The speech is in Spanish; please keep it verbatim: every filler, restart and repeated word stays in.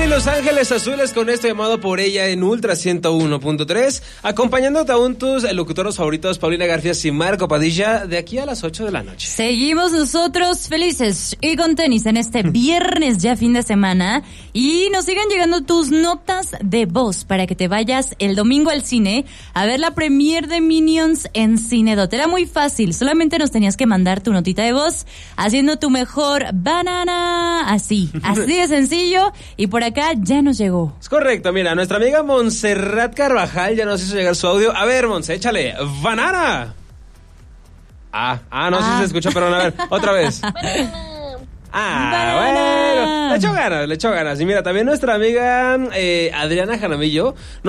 Los Ángeles Azules con esto llamado Por Ella en Ultra ciento uno punto tres, acompañándote aún tus locutores favoritos, Paulina García y Marco Padilla, de aquí a las ocho de la noche. Seguimos nosotros felices y con tenis en este viernes ya fin de semana, y nos siguen llegando tus notas de voz para que te vayas el domingo al cine a ver la premier de Minions en Cinedot. Era muy fácil, solamente nos tenías que mandar tu notita de voz haciendo tu mejor banana, así, así de sencillo, y por acá ya nos llegó. Es correcto, mira, nuestra amiga Montserrat Carvajal ya nos hizo llegar su audio. A ver, Monse, échale, banana. Ah, ah, no sé ah. si se escuchó, pero a ver, otra vez. Ah, banana. Bueno, le echó ganas, le echó ganas. Y mira, también nuestra amiga eh, Adriana Jaramillo